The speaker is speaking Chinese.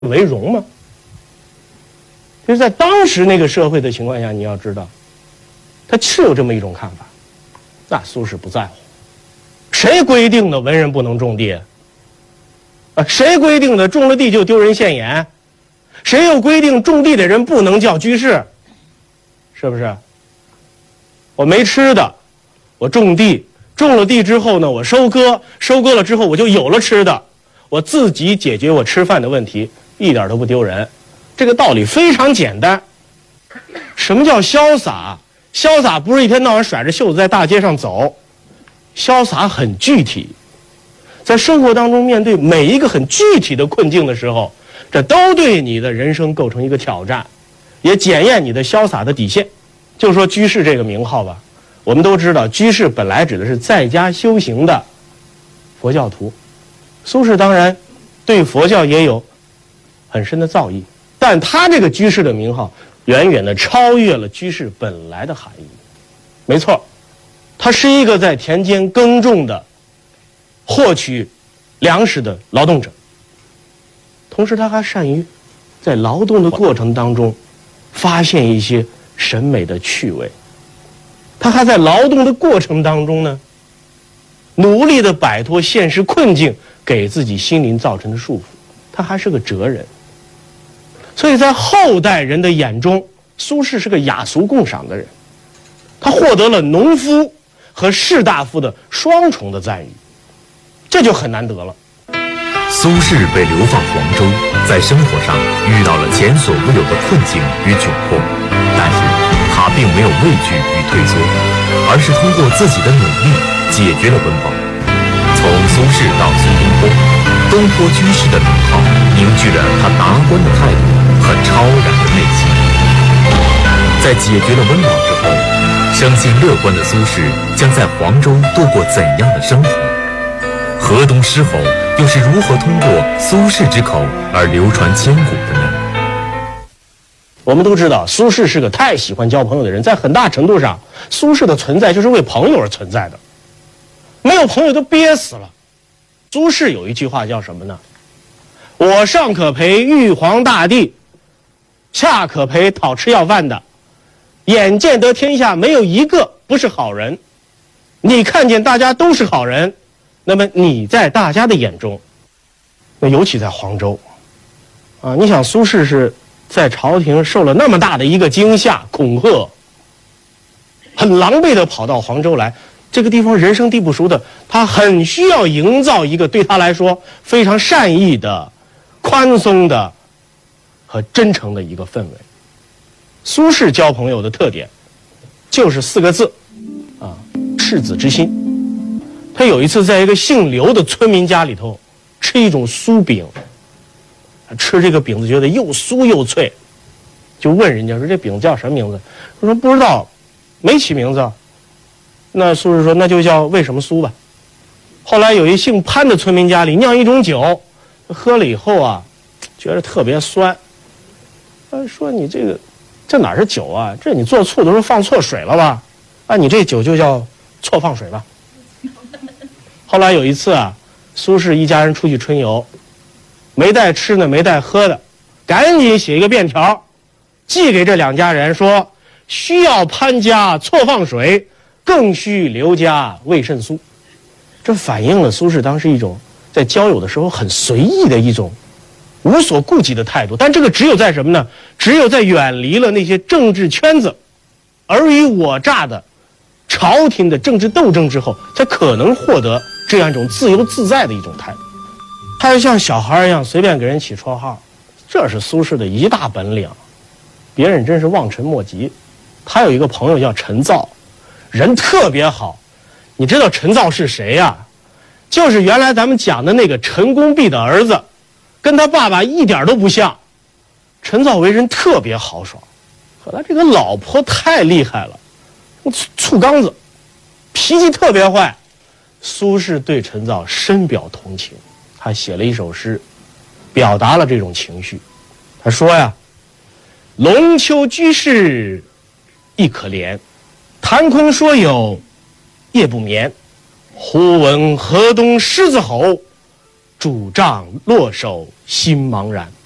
为荣吗？就是在当时那个社会的情况下，你要知道，他是有这么一种看法。那苏轼不在乎，谁规定的文人不能种地？谁规定的种了地就丢人现眼？谁又规定种地的人不能叫居士？是不是？我没吃的，我种地，种了地之后呢，我收割，收割了之后我就有了吃的，我自己解决我吃饭的问题，一点都不丢人。这个道理非常简单。什么叫潇洒？潇洒不是一天到晚甩着袖子在大街上走，潇洒很具体，在生活当中面对每一个很具体的困境的时候，这都对你的人生构成一个挑战，也检验你的潇洒的底线。就说居士这个名号吧，我们都知道居士本来指的是在家修行的佛教徒，苏轼当然对佛教也有很深的造诣，但他这个居士的名号远远地超越了居士本来的含义。没错，他是一个在田间耕种的获取粮食的劳动者，同时他还善于在劳动的过程当中发现一些审美的趣味，他还在劳动的过程当中呢，努力地摆脱现实困境给自己心灵造成的束缚，他还是个哲人。所以在后代人的眼中，苏轼是个雅俗共赏的人，他获得了农夫和士大夫的双重的赞誉，这就很难得了。 苏轼被流放黄州，在生活上遇到了前所未有的困境与窘迫，但是他并没有畏惧与退缩，而是通过自己的努力解决了温饱。从苏轼到苏东坡，东坡居士的名号凝聚了他达观的态度和超然的内心。在解决了温饱之后，生性乐观的苏轼将在黄州度过怎样的生活？河东狮吼又是如何通过苏轼之口而流传千古的呢？ 我们都知道苏轼是个太喜欢交朋友的人，在很大程度上苏轼的存在就是为朋友而存在的，没有朋友都憋死了。苏轼有一句话叫什么呢？我上可陪玉皇大帝，下可陪讨吃要饭的，眼见得天下没有一个不是好人，你看见大家都是好人，那么你在大家的眼中，那尤其在黄州啊，你想苏轼是在朝廷受了那么大的一个惊吓恐吓，很狼狈地跑到黄州来，这个地方人生地不熟的，他很需要营造一个对他来说非常善意的、宽松的和真诚的一个氛围。苏轼交朋友的特点就是4个字啊，赤子之心。他有一次在一个姓刘的村民家里头吃一种酥饼，吃这个饼子觉得又酥又脆，就问人家说这饼叫什么名字？他说不知道，没起名字。那苏轼说那就叫为什么酥吧。后来有一姓潘的村民家里酿一种酒，喝了以后啊，觉得特别酸。说你这哪是酒啊？这你做醋都是放错水了吧？啊，你这酒就叫错放水吧。后来有一次啊，苏轼一家人出去春游，没带吃的没带喝的，赶紧写一个便条寄给这2家人，说需要潘家错放水，更需刘家味甚酥。这反映了苏轼当时一种在交友的时候很随意的一种无所顾忌的态度。但这个只有在什么呢？只有在远离了那些政治圈子尔虞我诈的朝廷的政治斗争之后，才可能获得这样一种自由自在的一种态度。他就像小孩一样随便给人起绰号，这是苏轼的一大本领，别人真是望尘莫及。他有一个朋友叫陈造，人特别好。你知道陈造是谁呀？就是原来咱们讲的那个陈公弼的儿子，跟他爸爸一点都不像。陈造为人特别豪爽，可他这个老婆太厉害了，醋缸子，脾气特别坏。苏轼对陈造深表同情，他写了一首诗，表达了这种情绪。他说呀：龙丘居士亦可怜，谈空说有夜不眠。忽闻河东狮子吼，拄杖落手心茫然。